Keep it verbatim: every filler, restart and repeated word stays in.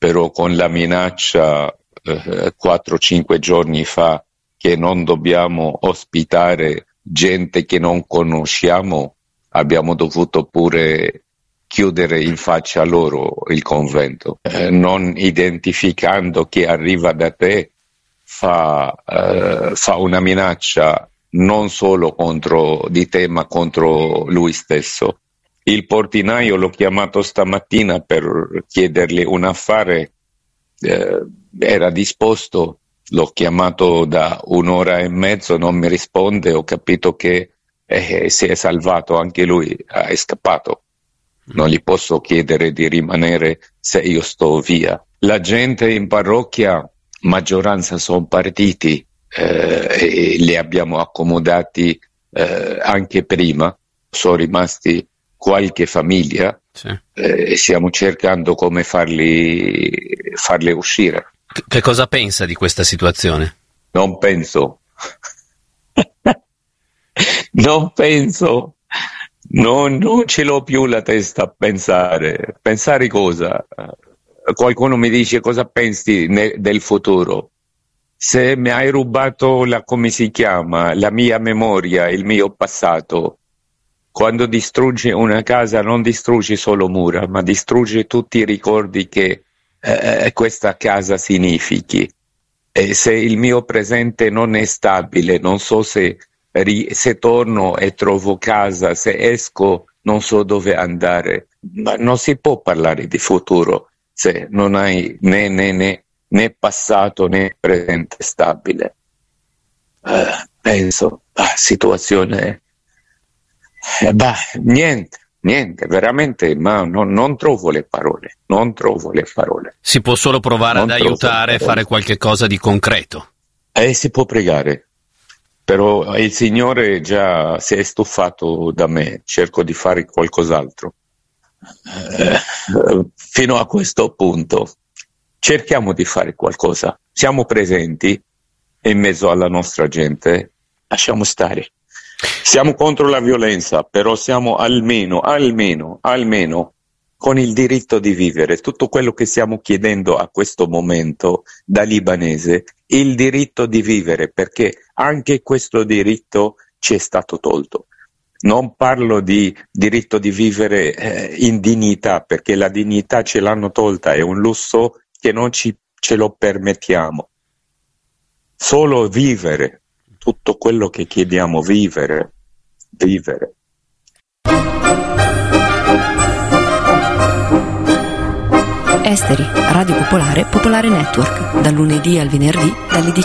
però con la minaccia eh, quattro cinque giorni fa che non dobbiamo ospitare gente che non conosciamo, abbiamo dovuto pure chiudere in faccia a loro il convento, eh, non identificando chi arriva da te fa, eh, fa una minaccia non solo contro di te ma contro lui stesso. Il portinaio l'ho chiamato stamattina per chiedergli un affare, eh, era disposto, l'ho chiamato da un'ora e mezzo, non mi risponde, ho capito che eh, si è salvato anche lui, è scappato. Non gli posso chiedere di rimanere se io sto via. La gente in parrocchia, maggioranza sono partiti, eh, e li abbiamo accomodati eh, anche prima, sono rimasti qualche famiglia, sì. eh, e stiamo cercando come farli, farli uscire. Che cosa pensa di questa situazione? Non penso. non penso. Non, non ce l'ho più la testa a pensare. Pensare cosa? Qualcuno mi dice cosa pensi ne, del futuro. Se mi hai rubato la, come si chiama, la mia memoria, il mio passato, quando distruggi una casa non distruggi solo mura, ma distruggi tutti i ricordi che eh, questa casa significhi. E se il mio presente non è stabile, non so se, se torno e trovo casa, se esco non so dove andare, ma non si può parlare di futuro se non hai né, né, né, né passato né presente stabile. Uh, penso, ah, situazione, eh, bah, niente, niente, veramente, ma non, non trovo le parole, non trovo le parole. Si può solo provare non ad aiutare e fare qualche cosa di concreto. Eh, si può pregare, però il Signore già si è stufato da me, cerco di fare qualcos'altro. Eh, fino a questo punto cerchiamo di fare qualcosa, siamo presenti in mezzo alla nostra gente, lasciamo stare, siamo contro la violenza, però siamo almeno almeno almeno con il diritto di vivere. Tutto quello che stiamo chiedendo a questo momento da libanese, il diritto di vivere, perché anche questo diritto ci è stato tolto. Non parlo di diritto di vivere eh, in dignità, perché la dignità ce l'hanno tolta, è un lusso che non ci, ce lo permettiamo. Solo vivere, tutto quello che chiediamo, vivere, vivere. Esteri, Radio Popolare, Popolare Network, dal lunedì al venerdì, dalle diciannove